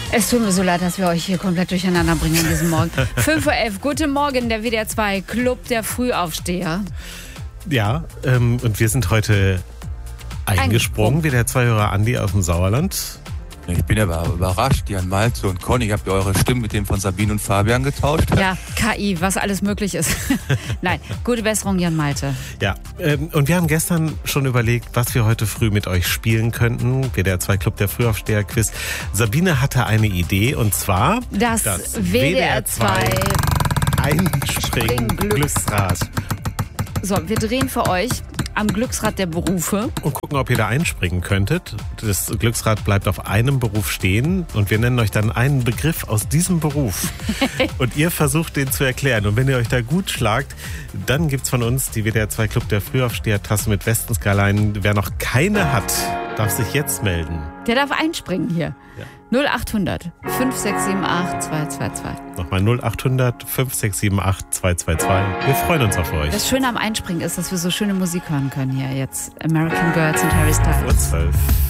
Es tut mir so leid, dass wir euch hier komplett durcheinander bringen an diesem Morgen. 5:11 Uhr, guten Morgen, der WDR 2 Club der Frühaufsteher. Ja, und wir sind heute eingesprungen, wie der Zweihörer Andi aus dem Sauerland. Ich bin aber überrascht, Jan Malte und Conny, habt ihr eure Stimmen mit dem von Sabine und Fabian getauscht? Ja, KI, was alles möglich ist. Nein, gute Besserung, Jan Malte. Ja, und wir haben gestern schon überlegt, was wir heute früh mit euch spielen könnten. WDR 2 Club der Frühaufsteher-Quiz. Sabine hatte eine Idee, und zwar das WDR 2 Einspringen-Glücksrad. So, wir drehen für euch am Glücksrad der Berufe. Und gucken, ob ihr da einspringen könntet. Das Glücksrad bleibt auf einem Beruf stehen und wir nennen euch dann einen Begriff aus diesem Beruf. Und ihr versucht, den zu erklären. Und wenn ihr euch da gut schlagt, dann gibt's von uns die WDR 2 Club der Frühaufsteher-Tasse mit Westenskalein. Wer noch keine hat, darf sich jetzt melden. Der darf einspringen hier. Ja. 0800 5678 222. Nochmal 0800 5678 222. Wir freuen uns auf euch. Das Schöne am Einspringen ist, dass wir so schöne Musik hören können hier jetzt. American Girls und Harry Styles. Vor 12.